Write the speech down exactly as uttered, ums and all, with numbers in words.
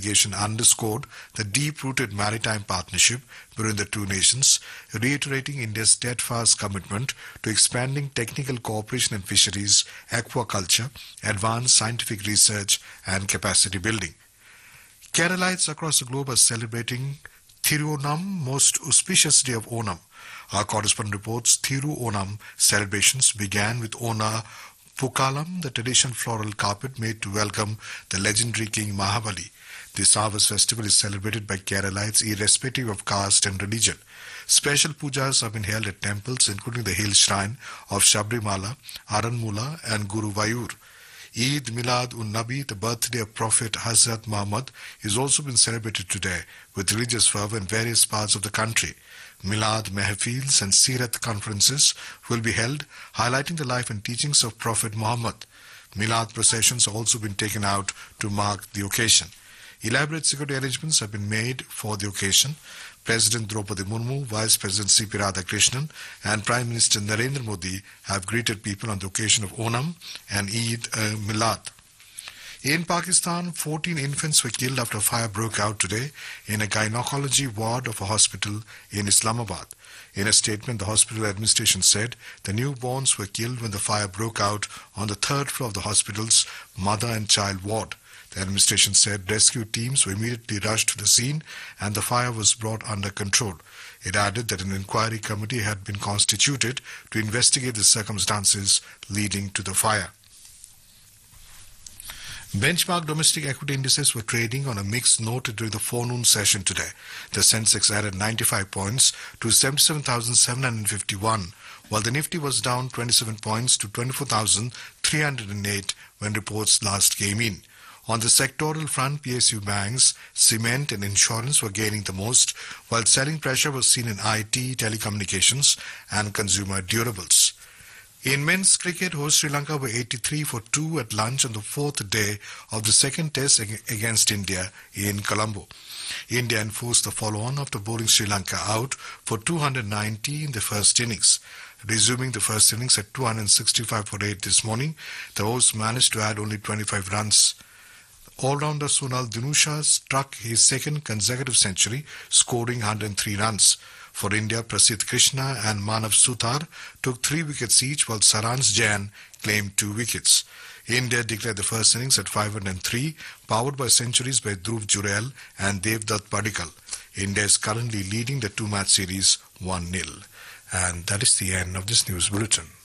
delegation underscored the deep-rooted maritime partnership between the two nations, reiterating India's steadfast commitment to expanding technical cooperation in fisheries, aquaculture, advanced scientific research and capacity building. Keralites across the globe are celebrating Thirunam, most auspicious day of Onam. Our correspondent reports Thiru Onam celebrations began with Ona Pukalam, the traditional floral carpet made to welcome the legendary King Mahabali. This harvest festival is celebrated by Keralites irrespective of caste and religion. Special pujas have been held at temples including the hill shrine of Sabrimala, Aranmula and Guruvayur. Eid Milad-un-Nabi, the birthday of Prophet Hazrat Muhammad, is also been celebrated today with religious fervour in various parts of the country. Milad Mehfils and Sirat conferences will be held, highlighting the life and teachings of Prophet Muhammad. Milad processions have also been taken out to mark the occasion. Elaborate security arrangements have been made for the occasion. President Draupadi Murmu, Vice President C P Radhakrishnan and Prime Minister Narendra Modi have greeted people on the occasion of Onam and Eid uh, Milad. In Pakistan, fourteen infants were killed after a fire broke out today in a gynecology ward of a hospital in Islamabad. In a statement, the hospital administration said the newborns were killed when the fire broke out on the third floor of the hospital's mother and child ward. The administration said rescue teams were immediately rushed to the scene and the fire was brought under control. It added that an inquiry committee had been constituted to investigate the circumstances leading to the fire. Benchmark domestic equity indices were trading on a mixed note during the forenoon session today. The Sensex added ninety-five points to seventy-seven thousand seven hundred fifty-one, while the Nifty was down twenty-seven points to twenty-four thousand three hundred eight when reports last came in. On the sectoral front, P S U banks, cement and insurance were gaining the most, while selling pressure was seen in I T, telecommunications and consumer durables. In men's cricket, host Sri Lanka were eighty-three for two at lunch on the fourth day of the second test against India in Colombo. India enforced the follow-on after bowling Sri Lanka out for two hundred ninety in the first innings. Resuming the first innings at two hundred sixty-five for eight this morning, the hosts managed to add only twenty-five runs. All-rounder Sunal Dhinusha struck his second consecutive century, scoring one hundred three runs. For India, Prasidh Krishna and Manav Suthar took three wickets each, while Saransh Jain claimed two wickets. India declared the first innings at five hundred three, powered by centuries by Dhruv Jurel and Devdutt Padikkal. India is currently leading the two-match series one nil. And that is the end of this news bulletin.